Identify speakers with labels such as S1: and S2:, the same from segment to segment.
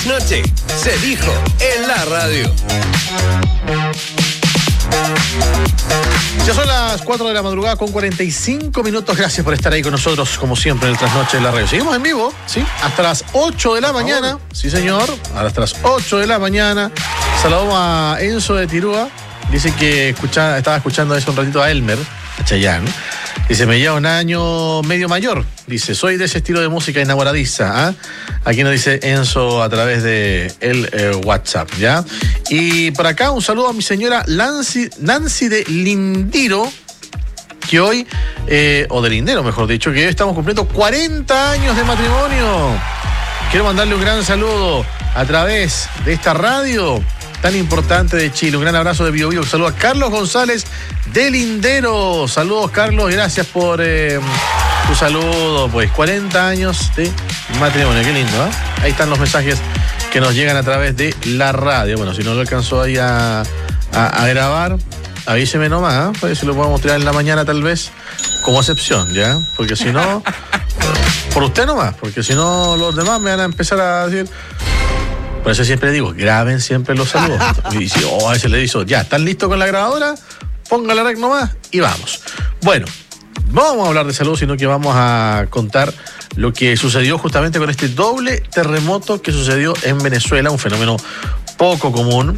S1: trasnoche se dijo en la radio.
S2: Ya son las 4 de la madrugada con 45 minutos. Gracias por estar ahí con nosotros, como siempre, en el Trasnoche de la Radio. Seguimos en vivo, ¿sí? Hasta las 8 de la mañana. Sí, señor. Hasta las 8 de la mañana. Saludamos a Enzo de Tirúa. Dice que estaba escuchando hace un ratito a Elmer, a Chayanne. Dice, me lleva un año medio mayor. Dice, soy de ese estilo de música enamoradiza. Aquí nos dice Enzo a través de el WhatsApp, ¿ya? Y por acá un saludo a mi señora Nancy de Lindiro, que hoy, o de Lindero mejor dicho, que hoy estamos cumpliendo 40 años de matrimonio. Quiero mandarle un gran saludo a través de esta radio tan importante de Chile. Un gran abrazo de Bio Bio. Saludo a Carlos González de Lindero. Saludos, Carlos, gracias por tu saludo. Pues 40 años de matrimonio, qué lindo, ¿eh? Ahí están los mensajes que nos llegan a través de la radio. Bueno, si no lo alcanzó ahí a grabar, avíseme nomás, ¿eh? Pues si lo podemos tirar en la mañana tal vez, como excepción, ¿ya? Porque si no, por usted nomás, porque si no los demás me van a empezar a decir. Por eso siempre digo, graben siempre los saludos. Y si a veces le digo, ya, ¿están listos con la grabadora? Póngale rec nomás y vamos. Bueno, no vamos a hablar de salud, sino que vamos a contar lo que sucedió justamente con este doble terremoto que sucedió en Venezuela, un fenómeno poco común,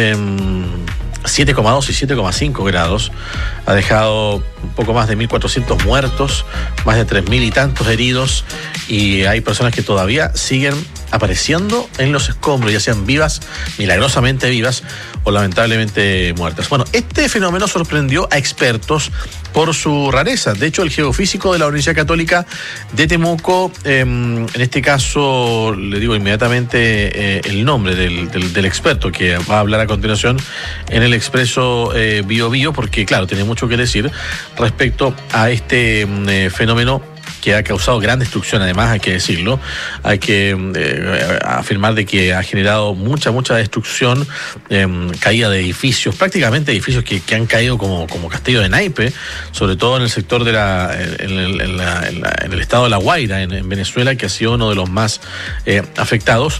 S2: 7,2 y 7,5 grados. Ha dejado un poco más de 1.400 muertos, más de 3.000 y tantos heridos, y hay personas que todavía siguen apareciendo en los escombros, ya sean vivas, milagrosamente vivas, o lamentablemente muertas. Bueno, este fenómeno sorprendió a expertos por su rareza. De hecho, el geofísico de la Universidad Católica de Temuco, en este caso, le digo inmediatamente el nombre del experto que va a hablar a continuación en el Expreso Bio Bio, porque claro, tiene mucho que decir respecto a este fenómeno que ha causado gran destrucción. Además, hay que decirlo, hay que afirmar de que ha generado mucha destrucción, caída de edificios, prácticamente edificios que han caído como castillo de naipe, sobre todo en el sector de en el estado de La Guaira, en Venezuela, que ha sido uno de los más afectados.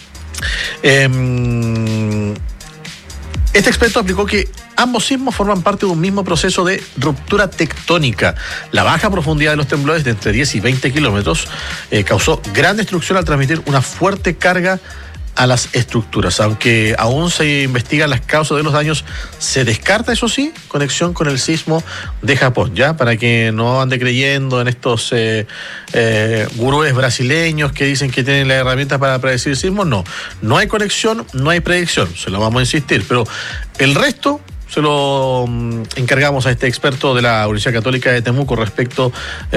S2: Este experto explicó que ambos sismos forman parte de un mismo proceso de ruptura tectónica. La baja profundidad de los temblores, de entre 10 y 20 kilómetros, causó gran destrucción al transmitir una fuerte carga a las estructuras. Aunque aún se investigan las causas de los daños, se descarta, eso sí, conexión con el sismo de Japón, ¿ya? Para que no ande creyendo en estos gurúes brasileños que dicen que tienen las herramientas para predecir sismos. No hay conexión, no hay predicción, se lo vamos a insistir, pero el resto se lo encargamos a este experto de la Universidad Católica de Temuco respecto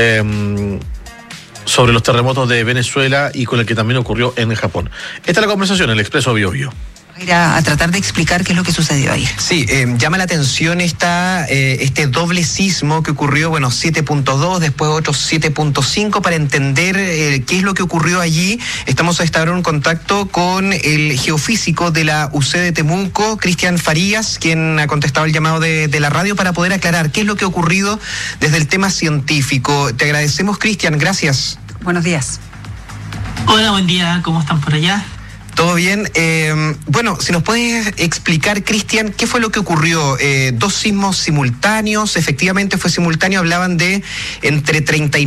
S2: sobre los terremotos de Venezuela y con el que también ocurrió en Japón. Esta es la conversación en el Expreso Bio Bio.
S3: Ir a tratar de explicar qué es lo que sucedió ahí.
S4: Sí, llama la atención este doble sismo que ocurrió, 7.2, después otro 7.5, para entender qué es lo que ocurrió allí. Estamos a estar en contacto con el geofísico de la UC de Temuco, Cristian Farías, quien ha contestado el llamado de la radio para poder aclarar qué es lo que ha ocurrido desde el tema científico. Te agradecemos, Cristian, gracias.
S3: Buenos días.
S5: Hola, buen día, ¿cómo están por allá?
S4: ¿Todo bien? Si nos puedes explicar, Cristian, ¿qué fue lo que ocurrió? Dos sismos simultáneos, efectivamente fue simultáneo, hablaban de entre 30